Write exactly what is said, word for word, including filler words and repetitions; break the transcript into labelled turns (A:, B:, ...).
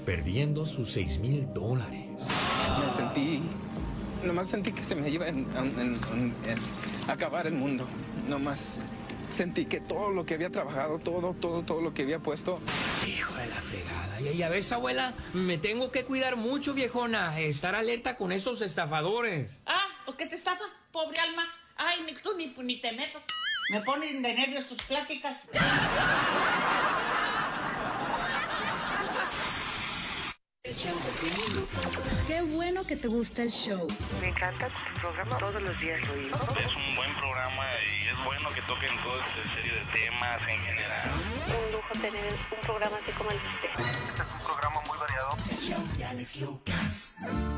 A: perdiendo sus seis mil dólares.
B: Me sentí, nomás sentí que se me iba en, en, en, en acabar el mundo. Nomás sentí que todo lo que había trabajado, todo, todo, todo lo que había puesto.
C: Hijo de la fregada. Y ya ves, abuela, me tengo que cuidar mucho, viejona. Estar alerta con estos estafadores.
D: Ah, pues que te estafa, pobre alma. Ay, ni tú ni, ni te metas. Me ponen de nervios tus pláticas.
E: Qué bueno que te gusta el show.
F: Me encanta tu programa, todos los días lo oigo.
G: Es un buen programa y es bueno que toquen toda esta serie de temas en general.
F: Un lujo tener un programa así como el de usted.
G: Este es un programa muy variado.
C: El show de Alex Lucas.